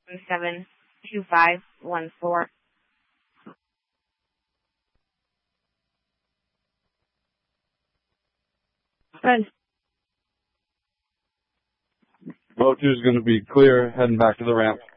72514. Good. Row 2 is going to be clear, heading back to the ramp.